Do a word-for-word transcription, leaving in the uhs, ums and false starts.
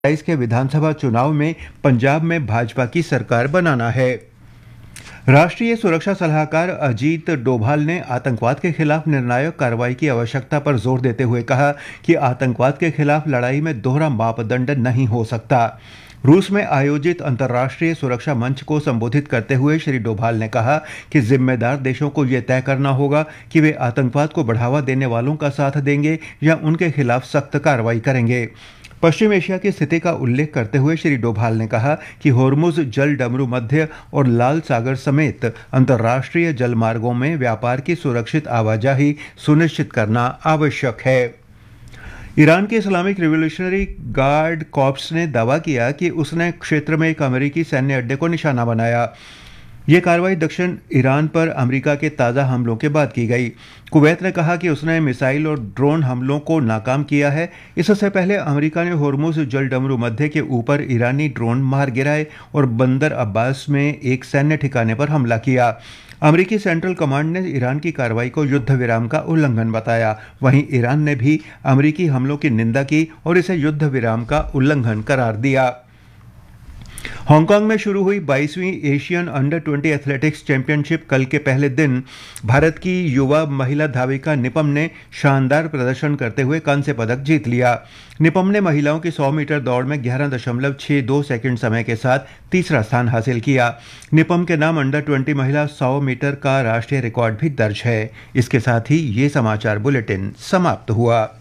तेईस के विधानसभा चुनाव में पंजाब में भाजपा की सरकार बनाना है। राष्ट्रीय सुरक्षा सलाहकार अजीत डोभाल ने आतंकवाद के खिलाफ निर्णायक कार्रवाई की आवश्यकता पर जोर देते हुए कहा कि आतंकवाद के खिलाफ लड़ाई में दोहरा मापदंड नहीं हो सकता। रूस में आयोजित अंतर्राष्ट्रीय सुरक्षा मंच को संबोधित करते हुए श्री डोभाल ने कहा कि जिम्मेदार देशों को यह तय करना होगा कि वे आतंकवाद को बढ़ावा देने वालों का साथ देंगे या उनके खिलाफ सख्त कार्रवाई करेंगे। पश्चिम एशिया की स्थिति का उल्लेख करते हुए श्री डोभाल ने कहा कि होर्मुज जल डमरू मध्य और लाल सागर समेत अंतर्राष्ट्रीय जलमार्गों में व्यापार की सुरक्षित आवाजाही सुनिश्चित करना आवश्यक है। ईरान के इस्लामिक रिवॉल्यूशनरी गार्ड कॉर्प्स ने दावा किया कि उसने क्षेत्र में एक अमेरिकी सैन्य अड्डे को निशाना बनाया। ये कार्रवाई दक्षिण ईरान पर अमेरिका के ताज़ा हमलों के बाद की गई। कुवैत ने कहा कि उसने मिसाइल और ड्रोन हमलों को नाकाम किया है। इससे पहले अमेरिका ने होर्मुज जल डमरू मध्य के ऊपर ईरानी ड्रोन मार गिराए और बंदर अब्बास में एक सैन्य ठिकाने पर हमला किया। अमेरिकी सेंट्रल कमांड ने ईरान की कार्रवाई को युद्ध विराम का उल्लंघन बताया। वहीं ईरान ने भी अमेरिकी हमलों की निंदा की और इसे युद्ध विराम का उल्लंघन करार दिया। हांगकांग में शुरू हुई बाईसवीं Asian under twenty athletics championship कल के पहले दिन भारत की युवा महिला धाविका निपम ने शानदार प्रदर्शन करते हुए कांस्य पदक जीत लिया। निपम ने महिलाओं की सौ मीटर दौड़ में ग्यारह दशमलव छह दो सेकंड समय के साथ तीसरा स्थान हासिल किया। निपम के नाम अंडर ट्वेंटी महिला सौ मीटर का राष्ट्रीय रिकॉर्ड भी दर्ज है। इसके साथ ही ये समाचार बुलेटिन समाप्त हुआ।